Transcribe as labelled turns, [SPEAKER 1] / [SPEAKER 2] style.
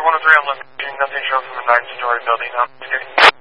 [SPEAKER 1] 103 on location, nothing showing from a 9-story building.